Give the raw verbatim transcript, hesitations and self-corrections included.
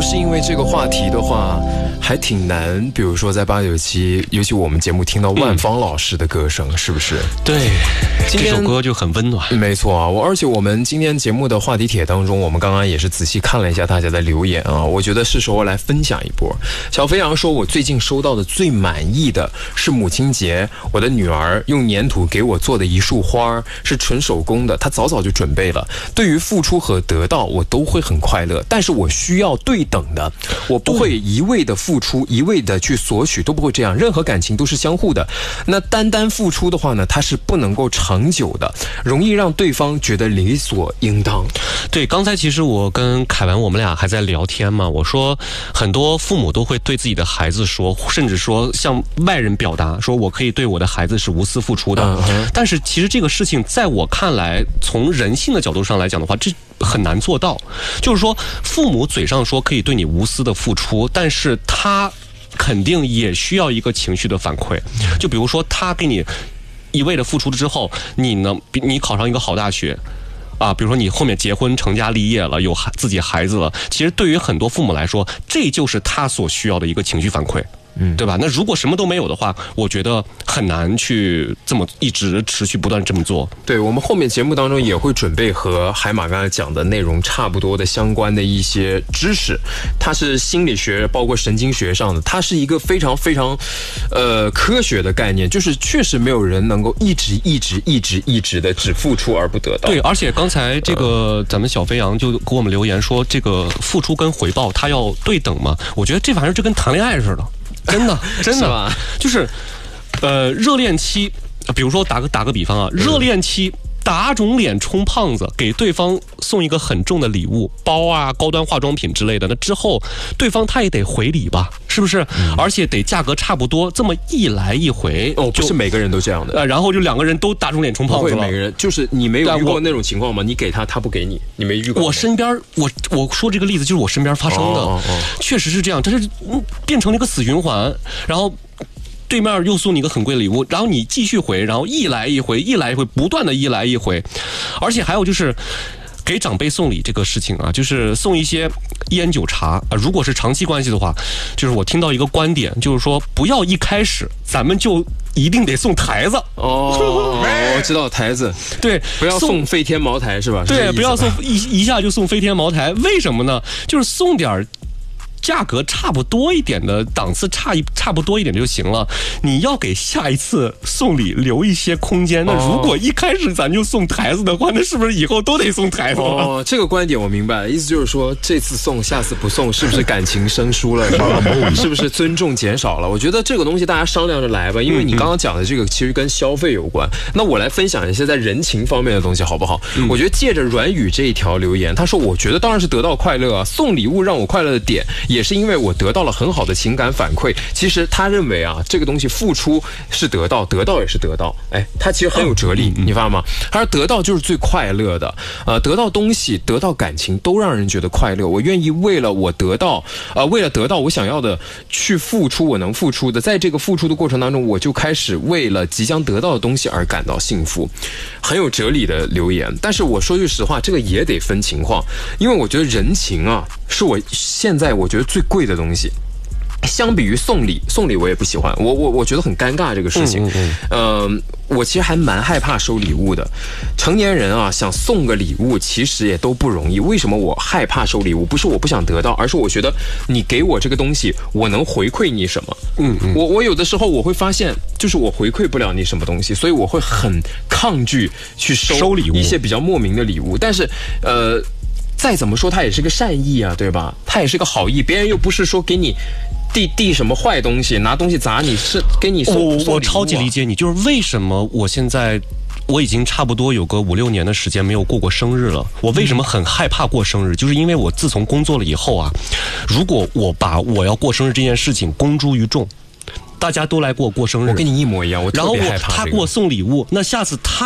是因为这个话题的话还挺难，比如说在八九七，尤其我们节目听到万芳老师的歌声、嗯、是不是？ 对，这首歌就很温暖。 没错啊，我而且我们今天节目的话题帖当中，我们刚刚也是仔细看了一下大家的留言啊，我觉得是时候来分享一波。小飞扬说，我最近收到的最满意的是母亲节，我的女儿用粘土给我做的一束花，是纯手工的，她早早就准备了。对于付出和得到，我都会很快乐，但是我需要对等的，我不会一味的付出，一味的去索取，都不会这样。任何感情都是相互的，那单单付出的话呢，它是不能够长久的，容易让对方觉得理所应当。 对，刚才其实我跟凯文我们俩还在聊天嘛，我说很多父母都会对自己的孩子说，甚至说向外人表达，说我可以对我的孩子是无私付出的、嗯、但是其实这个事情在我看来，从人性的角度上来讲的话，这很难做到。就是说父母嘴上说可以对你无私的付出，但是他肯定也需要一个情绪的反馈。就比如说他给你一味的付出之后，你呢，你考上一个好大学啊，比如说你后面结婚成家立业了，有自己孩子了，其实对于很多父母来说，这就是他所需要的一个情绪反馈。嗯，对吧？那如果什么都没有的话，我觉得很难去这么一直持续不断这么做。 对，我们后面节目当中也会准备和海马刚才讲的内容差不多的相关的一些知识，它是心理学包括神经学上的，它是一个非常非常呃科学的概念，就是确实没有人能够一直一直一直一直的只付出而不得到。 对，而且刚才这个咱们小飞扬就给我们留言说，这个付出跟回报它要对等嘛，我觉得这玩意儿就跟谈恋爱似的。真的，真的吧？就是，呃，热恋期，比如说打个打个比方啊，热恋期打肿脸充胖子，给对方送一个很重的礼物，包啊、高端化妆品之类的，那之后对方他也得回礼吧，是不是？嗯、而且得价格差不多，这么一来一回， 哦，不是每个人都这样的。 呃，然后就两个人都打肿脸充胖子了。 不会每个人，就是你没有遇过那种情况吗？你给他，他不给你，你没遇过？ 我身边，我我说这个例子就是我身边发生的，哦哦、确实是这样，这是变成了一个死循环，然后。对面又送你一个很贵的礼物，然后你继续回，然后一来一回，一来一回，不断的一来一回，而且还有就是给长辈送礼这个事情啊，就是送一些烟酒茶啊。如果是长期关系的话，就是我听到一个观点，就是说不要一开始咱们就一定得送台子哦，我知道台子， 对， 不要送飞天茅台是吧？ 对，不要送一一下就送飞天茅台，为什么呢？就是送点价格差不多一点的，档次差一差不多一点就行了。你要给下一次送礼留一些空间。那如果一开始咱就送台子的话，那是不是以后都得送台子了？ 哦，这个观点我明白了，意思就是说这次送下次不送，是不是感情生疏了？是不是尊重减少了？我觉得这个东西大家商量着来吧，因为你刚刚讲的这个其实跟消费有关。那我来分享一些在人情方面的东西好不好？嗯、我觉得借着阮宇这一条留言，他说我觉得当然是得到快乐啊，送礼物让我快乐的点。也是因为我得到了很好的情感反馈。其实他认为啊，这个东西付出是得到，得到也是得到。哎，他其实很有哲理，你发现吗？他说得到就是最快乐的，呃，得到东西、得到感情都让人觉得快乐。我愿意为了我得到，呃，为了得到我想要的去付出我能付出的，在这个付出的过程当中，我就开始为了即将得到的东西而感到幸福。很有哲理的留言。但是我说句实话，这个也得分情况，因为我觉得人情啊，是我现在我觉得最贵的东西。相比于送礼，送礼我也不喜欢，我我我觉得很尴尬这个事情。嗯嗯嗯、呃，我其实还蛮害怕收礼物的。成年人啊，想送个礼物其实也都不容易。为什么我害怕收礼物？不是我不想得到，而是我觉得你给我这个东西，我能回馈你什么？嗯嗯，我我有的时候我会发现，就是我回馈不了你什么东西，所以我会很抗拒去收收礼物一些比较莫名的礼物。但是，呃。再怎么说，它也是个善意啊，对吧？它也是个好意，别人又不是说给你递递什么坏东西，拿东西砸你，是给你送。 我我超级理解你，就是为什么我现在我已经差不多有个五六年的时间没有过过生日了。我为什么很害怕过生日？就是因为我自从工作了以后啊，如果我把我要过生日这件事情公诸于众，大家都来给我过生日， 我跟你一模一样，我特别害怕这个。 然后我他给我送礼物，那下次他。